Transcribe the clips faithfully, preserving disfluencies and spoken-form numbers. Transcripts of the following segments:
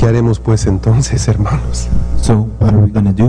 ¿Qué haremos pues entonces, hermanos? So what are we going to do?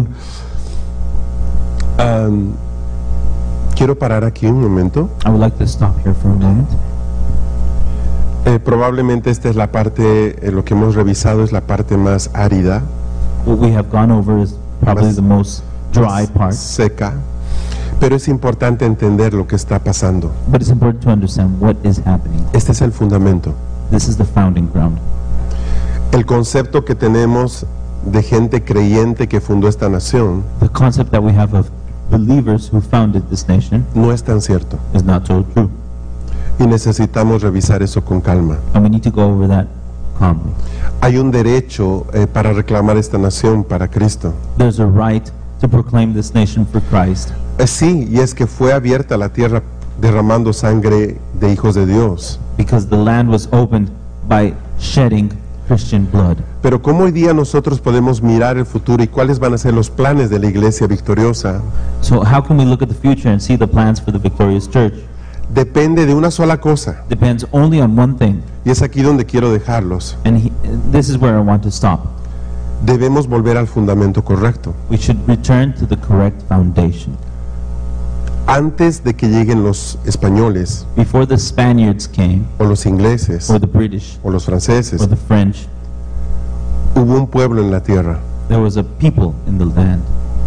Um, quiero parar aquí un momento. I would like to stop here for a moment. Eh, probablemente esta es la parte, eh, lo que hemos revisado es la parte más árida, What we have gone over is probably Más- the most dry part, seca, pero es importante entender lo que está pasando. but it's important to understand what is happening. Este es el fundamento. This is the founding ground. El concepto que tenemos de gente creyente que fundó esta nación The concept that we have of believers who founded this nation no es tan cierto is not so true, y necesitamos revisar eso con calma. and we need to go over that calmly. Hay un derecho eh, para reclamar esta nación para Cristo. There's a right to proclaim this nation for Christ. Eh, sí, y es que fue abierta la tierra derramando sangre de hijos de Dios. Because the land was opened by shedding Christian blood. Pero ¿cómo hoy día nosotros podemos mirar el futuro y cuáles van a ser los planes de la iglesia victoriosa? So how can we look at the future and see the plans for the victorious church? Depende de una sola cosa, Depends only on one thing, y es aquí donde quiero dejarlos. and he, this is where I want to stop. Debemos volver al fundamento correcto. We should return to the correct foundation. Antes de que lleguen los españoles, Before the Spaniards came, o los ingleses, or the British, o los franceses, or the French, hubo un pueblo en la tierra there was a people in the land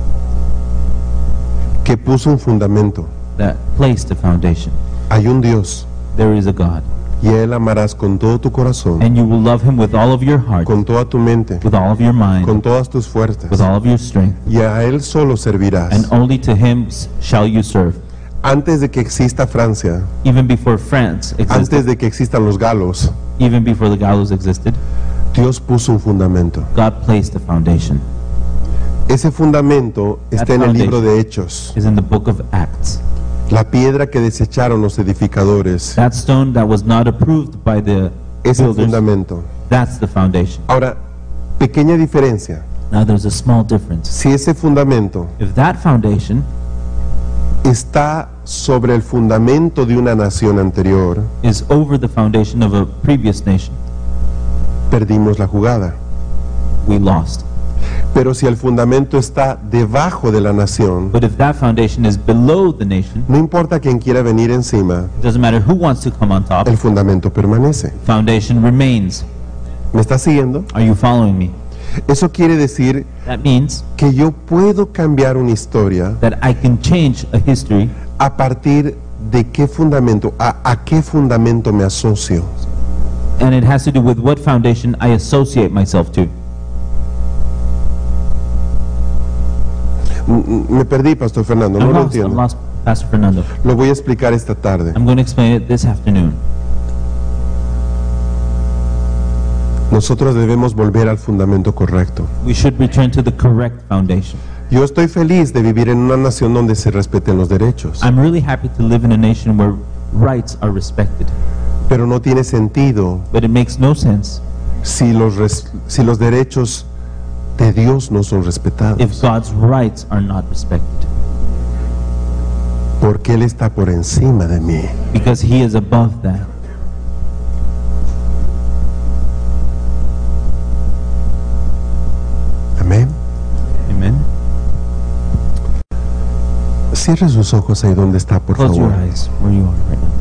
que puso un fundamento. that placed a foundation. Hay un Dios, There is a God, y a Él amarás con todo tu corazón, and you will love him with all of your heart, con toda tu mente, with all of your mind, con todas tus fuerzas, with all of your strength, y a Él solo servirás. and only to him s- shall you serve. Antes de que exista Francia, Even before France antes existed, de que existan los galos, even before the gallows existed, Dios puso un fundamento. God placed a foundation. Ese fundamento está en el libro de Hechos. Is in the book of Acts. La piedra que desecharon los edificadores, That stone that was not approved by the es el builders, fundamento. that's the foundation. Ahora, pequeña diferencia. Now there's a small difference. Si ese fundamento If that foundation está sobre el fundamento de una nación anterior, is over the foundation of a previous nation, perdimos la jugada. we lost. Pero si el fundamento está debajo de la nación, But if that foundation is below the nation, no importa quién quiera venir encima, it doesn't matter who wants to come on top, el fundamento permanece. foundation remains. ¿Me está siguiendo? Are you following me? Eso quiere decir That means que yo puedo cambiar una historia that I can change a history a partir de qué fundamento, a, a qué fundamento me asocio. and it has to do with what foundation I associate myself to. M- m- Me perdí, Pastor Fernando, no I'm lo lost, I'm entiendo. lost, Pastor Fernando. Lo voy a explicar esta tarde. I'm going to explain it this afternoon. Nosotros debemos volver al fundamento correcto. We should return to the correct foundation. Yo estoy feliz de vivir en una nación donde se respeten los derechos, I'm really happy to live in a nation where rights are respected, pero no tiene sentido but it makes no sense si los, res- si los derechos de Dios no son respetados, if God's rights are not respected, porque Él está por encima de mí. because he is above that. Amén. Amen. Cierre sus ojos ahí donde está, por Close your favor. eyes where you are right now.